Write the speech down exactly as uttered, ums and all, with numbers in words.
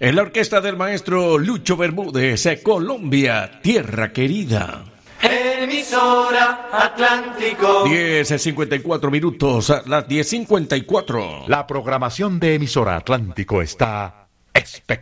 En la orquesta del maestro Lucho Bermúdez, Colombia, tierra querida. Emisora Atlántico. diez cincuenta y cuatro minutos, a las diez cincuenta y cuatro. La programación de Emisora Atlántico está espectacular.